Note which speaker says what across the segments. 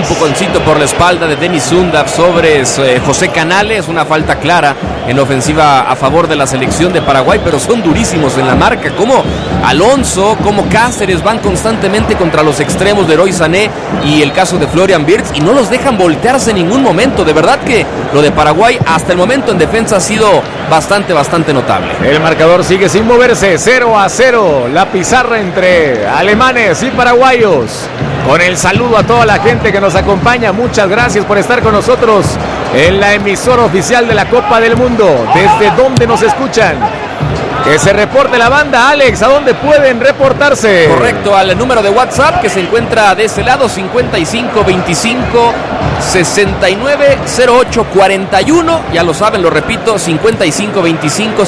Speaker 1: empujoncito por la espalda de Denis Undav sobre José Canales, una falta clara en ofensiva a favor de la selección de Paraguay, pero son durísimos en la marca, como Alonso, como Cáceres van constantemente contra los extremos de Leroy Sané y el caso de Florian Wirtz, y no los dejan voltearse en ningún momento. De verdad que lo de Paraguay hasta el momento en defensa ha sido bastante notable.
Speaker 2: El marcador sigue sin moverse, 0-0, la pizarra entre alemanes y paraguayos. Con el saludo a toda la gente que nos acompaña, muchas gracias por estar con nosotros en la emisora oficial de la Copa del Mundo. ¿Desde dónde nos escuchan? Que se reporte la banda, Alex, ¿a dónde pueden reportarse?
Speaker 1: Correcto, al número de WhatsApp que se encuentra de ese lado, 5525 690841. Ya lo saben, lo repito, 5525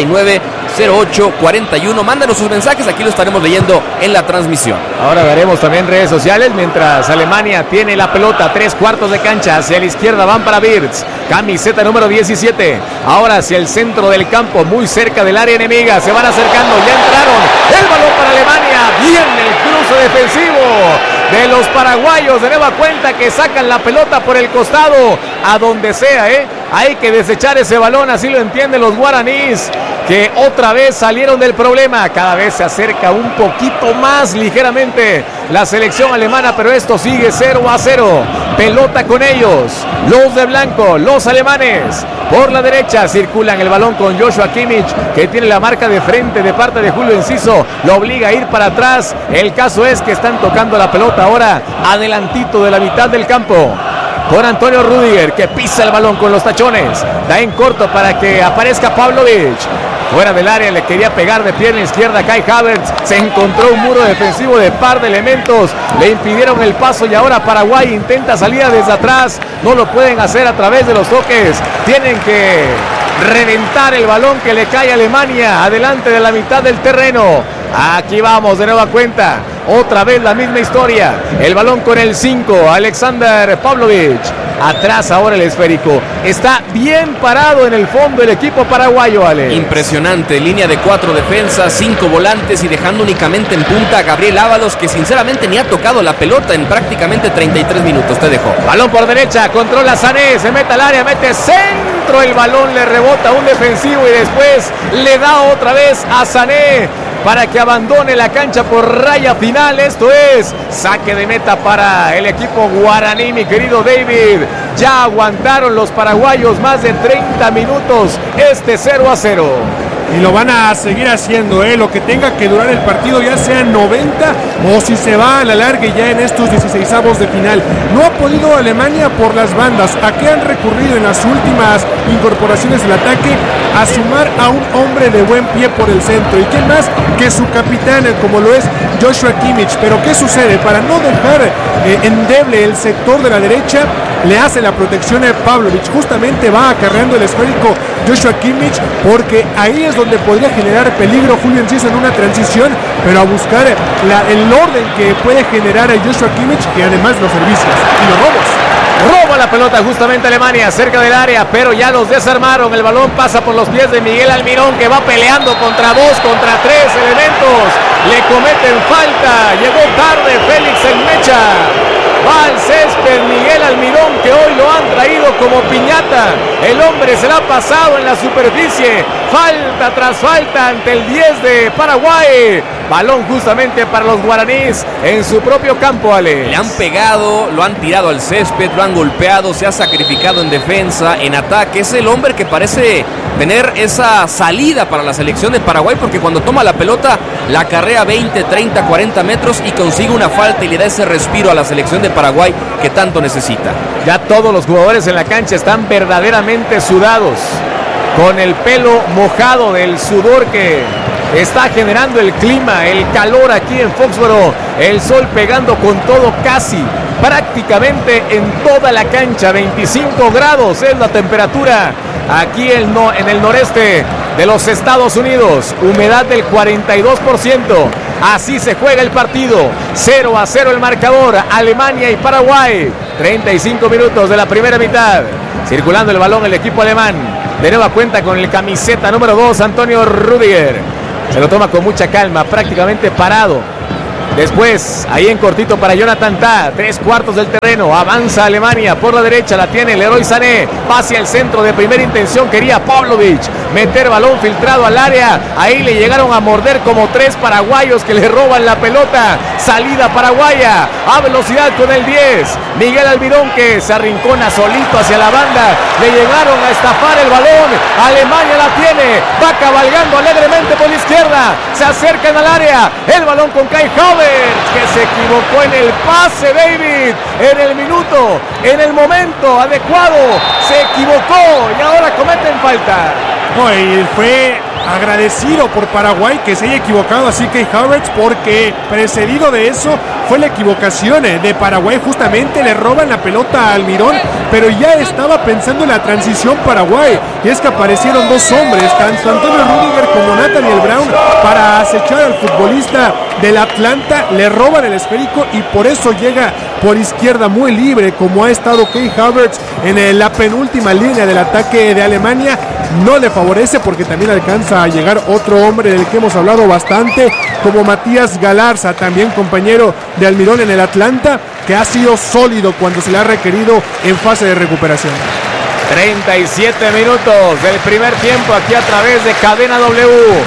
Speaker 1: 690841. Mándanos sus mensajes, aquí lo estaremos leyendo en la transmisión.
Speaker 2: Ahora veremos también redes sociales mientras Alemania tiene la pelota, 3/4 de cancha, hacia la izquierda van para Wirtz, camiseta número 17, ahora hacia el centro del campo, muy cerca del área enemiga, se van acercando, ya entraron, el balón para Alemania, viene el cruce defensivo de los paraguayos, de nueva cuenta que sacan la pelota por el costado, a donde sea, hay que desechar ese balón, así lo entienden los guaraníes, que otra vez salieron del problema, cada vez se acerca un poquito más ligeramente la selección alemana, pero esto sigue 0-0, pelota con ellos, los de blanco, los alemanes, por la derecha circulan el balón con Joshua Kimmich, que tiene la marca de frente de parte de Julio Enciso, lo obliga a ir para atrás, el caso es que están tocando la pelota ahora adelantito de la mitad del campo, con Antonio Rüdiger, que pisa el balón con los tachones, da en corto para que aparezca Pavlovic, fuera del área, le quería pegar de pierna izquierda Kai Havertz, se encontró un muro defensivo de par de elementos, le impidieron el paso y ahora Paraguay intenta salir desde atrás, no lo pueden hacer a través de los toques, tienen que reventar el balón que le cae a Alemania, adelante de la mitad del terreno, aquí vamos de nueva cuenta, otra vez la misma historia, el balón con el 5, Alexander Pavlovic, atrás ahora el esférico, está bien parado en el fondo el equipo paraguayo, Alex.
Speaker 1: Impresionante, línea de 4 defensas, 5 volantes y dejando únicamente en punta a Gabriel Ábalos, que sinceramente ni ha tocado la pelota en prácticamente 33 minutos, te dejó.
Speaker 2: Balón por derecha, controla Sané, se mete al área, mete centro, el balón le rebota a un defensivo y después le da otra vez a Sané para que abandone la cancha por raya final. Esto es saque de meta para el equipo guaraní, mi querido David. Ya aguantaron los paraguayos más de 30 minutos este 0-0.
Speaker 3: Y lo van a seguir haciendo, lo que tenga que durar el partido, ya sea 90 o si se va a la larga ya en estos 16avos de final. No ha podido Alemania por las bandas. ¿A qué han recurrido en las últimas incorporaciones del ataque? A sumar a un hombre de buen pie por el centro. ¿Y quién más que su capitán, como lo es Joshua Kimmich? Pero ¿qué sucede? Para no dejar endeble el sector de la derecha, le hace la protección a Pavlovic. Justamente va acarreando el esférico Joshua Kimmich, porque ahí es donde podría generar peligro Julio Enciso en una transición, pero a buscar el orden que puede generar a Joshua Kimmich y además los servicios y los robos.
Speaker 2: Roba la pelota justamente Alemania cerca del área, pero ya los desarmaron. El balón pasa por los pies de Miguel Almirón, que va peleando contra 2, contra 3 elementos. Le cometen falta. Llegó tarde Félix Enmecha. Va al césped Miguel Almirón, que hoy lo han traído como piñata. El hombre se la ha pasado en la superficie. Falta tras falta ante el 10 de Paraguay. Balón justamente para los guaraníes en su propio campo, Alex.
Speaker 1: Le han pegado, lo han tirado al césped, lo han golpeado, se ha sacrificado en defensa, en ataque. Es el hombre que parece tener esa salida para la selección de Paraguay, porque cuando toma la pelota la carrea 20, 30, 40 metros y consigue una falta y le da ese respiro a la selección de Paraguay que tanto necesita.
Speaker 2: Ya todos los jugadores en la cancha están verdaderamente sudados, con el pelo mojado del sudor que está generando el clima, el calor aquí en Foxboro, el sol pegando con todo casi, prácticamente en toda la cancha, 25 grados es la temperatura aquí en el noreste de los Estados Unidos, humedad del 42%, así se juega el partido, 0-0 el marcador, Alemania y Paraguay, 35 minutos de la primera mitad, circulando el balón el equipo alemán, de nueva cuenta con el camiseta número 2, Antonio Rüdiger. Se lo toma con mucha calma, prácticamente parado Después, ahí en cortito para Jonathan Tah, 3/4 del terreno, avanza Alemania por la derecha, la tiene Leroy Sané, hacia el centro de primera intención, quería Pavlovic meter balón filtrado al área, ahí le llegaron a morder como 3 paraguayos que le roban la pelota, salida paraguaya, a velocidad con el 10, Miguel Almirón que se arrincona solito hacia la banda, le llegaron a estafar el balón, Alemania la tiene, va cabalgando alegremente por la izquierda, se acercan al área, el balón con Kai Havertz, que se equivocó en el pase, David, en el momento adecuado, se equivocó y ahora cometen falta.
Speaker 3: No, y fue agradecido por Paraguay que se haya equivocado así Kai Havertz, porque precedido de eso fue la equivocación de Paraguay, justamente le roban la pelota a Almirón, pero ya estaba pensando en la transición Paraguay, y es que aparecieron dos hombres, tanto Antonio Rüdiger como Nathaniel Brown, para acechar al futbolista del Atlanta, le roban el esférico y por eso llega por izquierda muy libre, como ha estado Kai Havertz en la penúltima línea del ataque de Alemania. No le favorece porque también alcanza a llegar otro hombre del que hemos hablado bastante, como Matías Galarza, también compañero de Almirón en el Atlanta, que ha sido sólido cuando se le ha requerido en fase de recuperación.
Speaker 2: 37 minutos del primer tiempo aquí a través de Cadena W.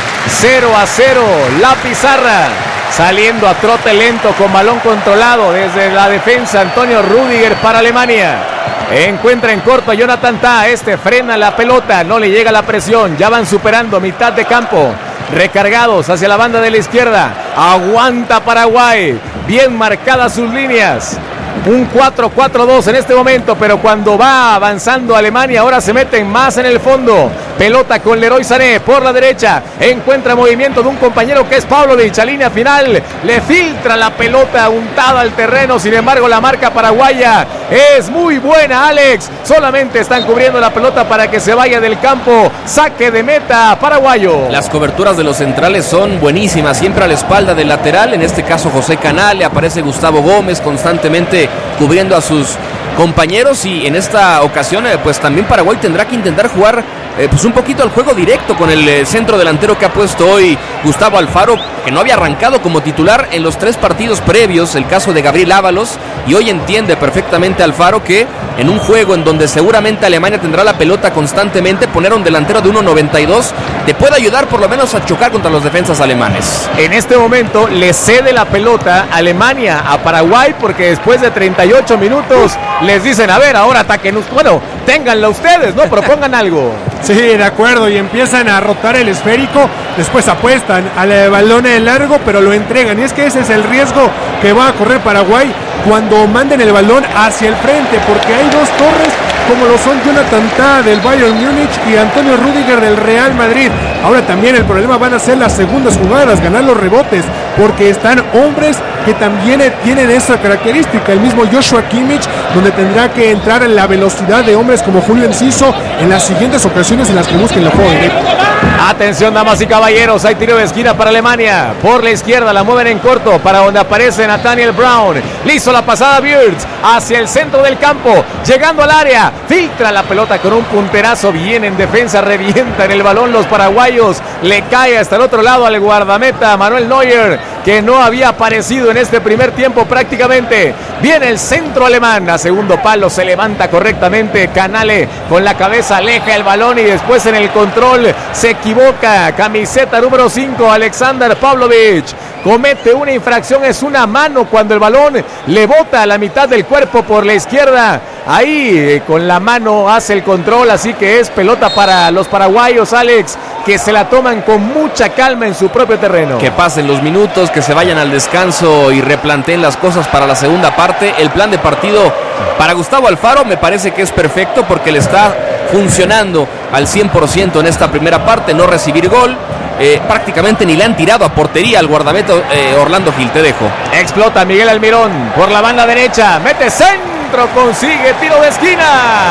Speaker 2: 0-0 la pizarra. Saliendo a trote lento con balón controlado desde la defensa Antonio Rüdiger para Alemania. Encuentra en corto a Jonathan Tah, frena la pelota, no le llega la presión, ya van superando mitad de campo, recargados hacia la banda de la izquierda, aguanta Paraguay, bien marcadas sus líneas, un 4-4-2 en este momento, pero cuando va avanzando Alemania ahora se meten más en el fondo, pelota con Leroy Sané por la derecha, encuentra movimiento de un compañero que es Pavlovic, a línea final, le filtra la pelota untada al terreno, sin embargo la marca paraguaya es muy buena, Alex, solamente están cubriendo la pelota para que se vaya del campo, saque de meta paraguayo.
Speaker 1: Las coberturas de los centrales son buenísimas, siempre a la espalda del lateral, en este caso José Canale, aparece Gustavo Gómez constantemente cubriendo a sus compañeros, y en esta ocasión pues también Paraguay tendrá que intentar jugar pues un poquito al juego directo con el centro delantero que ha puesto hoy Gustavo Alfaro, que no había arrancado como titular en los 3 partidos previos, el caso de Gabriel Ábalos, y hoy entiende perfectamente Alfaro que en un juego en donde seguramente Alemania tendrá la pelota constantemente, poner a un delantero de 1.92 te puede ayudar por lo menos a chocar contra los defensas alemanes.
Speaker 2: En este momento le cede la pelota Alemania a Paraguay, porque después de 38 minutos les dicen, a ver, ahora ataquen, bueno, ténganla ustedes, ¿no? Propongan algo.
Speaker 3: Sí, de acuerdo, y empiezan a rotar el esférico, después apuestan al balón largo, pero lo entregan, y es que ese es el riesgo que va a correr Paraguay cuando manden el balón hacia el frente, porque hay dos torres como lo son Jonathan Tah del Bayern Múnich y Antonio Rüdiger del Real Madrid. Ahora también el problema van a ser las segundas jugadas, ganar los rebotes, porque están hombres que también tienen esa característica, el mismo Joshua Kimmich, donde tendrá que entrar en la velocidad de hombres como Julio Enciso en las siguientes ocasiones en las que busquen la juego directo.
Speaker 2: Atención, damas y caballeros, hay tiro de esquina para Alemania, por la izquierda la mueven en corto, para donde aparece Nathaniel Brown, le hizo la pasada Wirtz, hacia el centro del campo, llegando al área, filtra la pelota con un punterazo, bien en defensa, revientan el balón los paraguayos, le cae hasta el otro lado al guardameta Manuel Neuer, que no había aparecido en este primer tiempo prácticamente. Viene el centro alemán, a segundo palo se levanta correctamente Canale, con la cabeza aleja el balón y después en el control se equivoca, camiseta número 5 Alexander Pavlovic, comete una infracción, es una mano cuando el balón le bota a la mitad del cuerpo por la izquierda, ahí con la mano hace el control, así que es pelota para los paraguayos, Alex, que se la toman con mucha calma en su propio terreno.
Speaker 1: Que pasen los minutos, que se vayan al descanso y replanteen las cosas para la segunda parte. El plan de partido para Gustavo Alfaro me parece que es perfecto, porque le está funcionando al 100% en esta primera parte, no recibir gol, prácticamente ni le han tirado a portería al guardameta Orlando Gil. Te dejo.
Speaker 2: Explota Miguel Almirón por la banda derecha, mete centro, consigue tiro de esquina.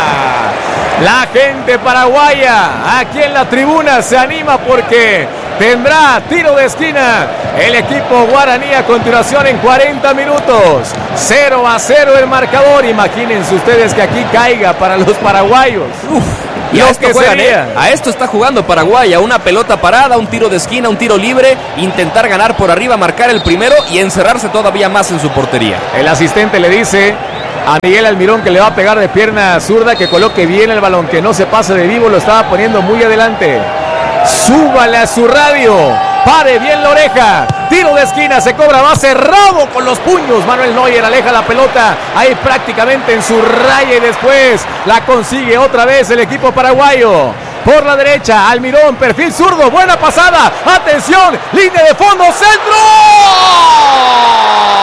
Speaker 2: La gente paraguaya aquí en la tribuna se anima porque tendrá tiro de esquina el equipo guaraní a continuación en 40 minutos. 0-0 el marcador. Imagínense ustedes que aquí caiga para los paraguayos.
Speaker 1: Y a esto juegan, a esto está jugando Paraguay, a una pelota parada, un tiro de esquina, un tiro libre, intentar ganar por arriba, marcar el primero y encerrarse todavía más en su portería.
Speaker 2: El asistente le dice a Miguel Almirón que le va a pegar de pierna zurda, que coloque bien el balón, que no se pase de vivo, lo estaba poniendo muy adelante. Súbale a su radio, pare bien la oreja, tiro de esquina, se cobra, va cerrado con los puños, Manuel Neuer aleja la pelota, ahí prácticamente en su raya y después la consigue otra vez el equipo paraguayo. Por la derecha, Almirón, perfil zurdo, buena pasada, atención, línea de fondo, centro.